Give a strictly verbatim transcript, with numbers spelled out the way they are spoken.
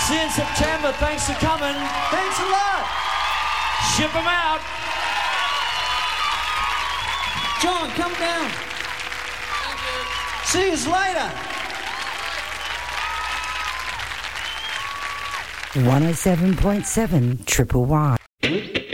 See you in September. Thanks for coming. Thanks a lot. Ship them out. John, come down. See you later. one oh seven point seven Triple Y.